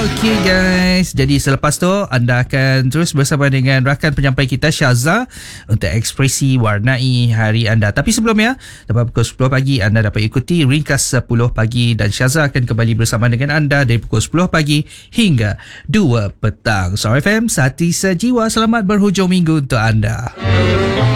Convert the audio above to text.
Okey guys, jadi selepas tu anda akan terus bersama dengan rakan penyampai kita Syaza untuk ekspresi warnai hari anda. Tapi sebelumnya, lepas pukul 10 pagi anda dapat ikuti Ringkas 10 pagi dan Syaza akan kembali bersama dengan anda dari pukul 10 pagi hingga 2 petang. Star FM, Hati Sejiwa, selamat berhujung minggu untuk anda.